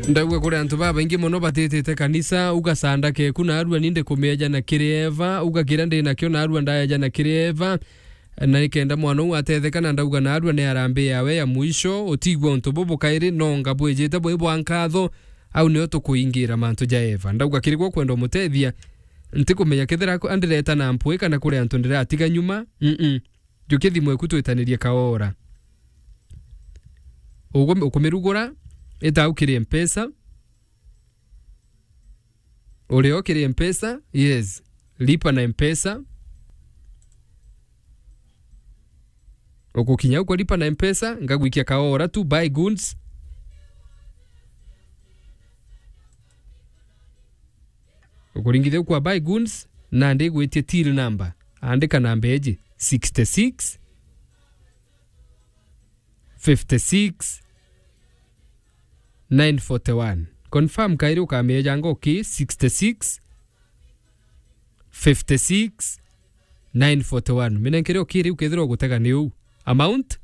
Ndagwa kuri antu baba ingi muno batitete kanisa ugasanda ke kuna arua ninde kumeja na kireva ugakira ndi na kyo na arua ndaja na kireva na ikenda mwana u atethekana ndauga na arua ne arambe yawe ya mwisho otigwa onto bobo kaire nonga bwejeta bwe bwankatho au ne otukuingira mantu ja Eva ndauga kirigwo kwenda mutethia ntikumenya kethera ko andireta na mpwe kana kuri antu ndira atiga nyuma jukithi mwe kutwetanirie kaora ugo ukumirugura eta ukiri mpesa ule okiri mpesa yes lipa na mpesa okukinya uko lipa na mpesa ngagwikia kaora tu buy goods ukuringithia kwa buy goods na ndigwitie till number andika namba eji 66 56 941 confirm kairi ukameja ngoki 66 56 941 minenkere okiri ukethira gutega niu amount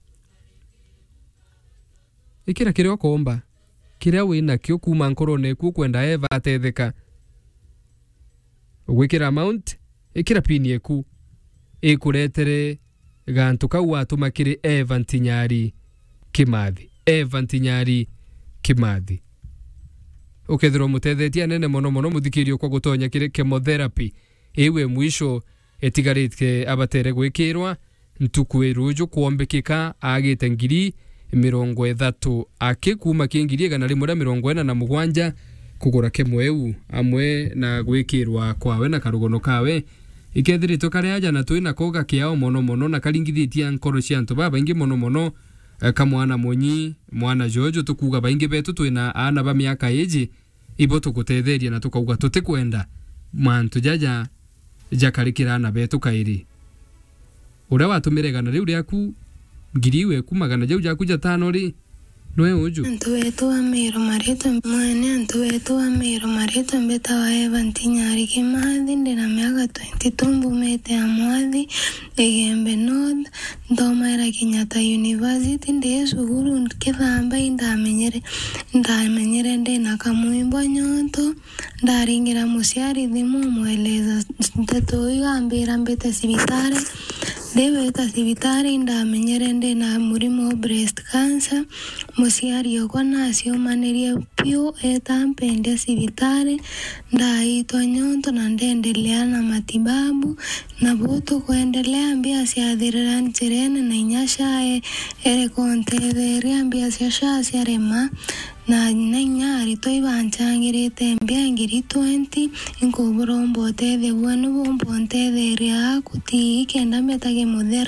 ikira kire komba kire wina kyo kuma nkorone ku kwenda Eva atetheka ugwikira amount ikira pin yeku ikuretere gantu kau atumakire Eva Ntinyari Kimathi Eva Ntinyari Kimathi ukethiro mutethetia nene mono muthikirio kwa gutonya kire chemotherapy ewe mwisho etigarite abatere gwikirwa ntuku erujo kuombekeka agite ngiri 30 akikuma kingiri gana rimwe 47 kugura kemweu amwe na gwikirwa kwawe na karugono kawe ikethirito kare aja na twina koga kiao mono na karingithitia nkoro cia antu baba ingi mono kamwana monyi mwana Jojo tukuga baingi betu twina ana ba miaka eji ibo tukutetheria na tukauga tutikwenda mantu jaja jakarikira na betu kairi ura watumire gana riu riaku ngiriwe kumagana jau jakuja 5 ri noe uju antu wetu wa mero marito mwene antu wetu wa mero marito mbeta wa Eva Ntinyari Kimathi ndina miaka 22 mbumete amwathi igembe North ndomaira Kenyatta University ndi suguru kithamba ndamenyere ndina kamwimbo nyonto ndaringira muciari thimu mweleza nteto igambira mbete cibitari ndeweta cibitari ndamenyere ndina murimo breast cancer muciari okwa nacio manirie pio etampende cibitari ndaitwa nyonto na ndendelea na matibabu na butu kuendelea mbia ciathirira njirene na inyashae ere kontetheria mbia cia rema na Nyari toibanchangirite mbia ngiri 20 inkuburombo tethe bwanu bombo ntetheria kuti kenda metage muthere